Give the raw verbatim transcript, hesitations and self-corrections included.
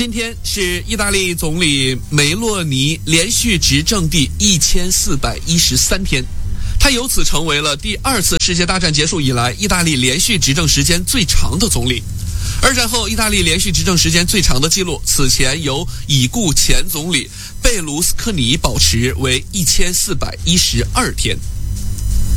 今天是意大利总理梅洛尼连续执政第一千四百一十三天，他由此成为了第二次世界大战结束以来意大利连续执政时间最长的总理。二战后，意大利连续执政时间最长的记录，此前由已故前总理贝卢斯科尼保持为一千四百一十二天。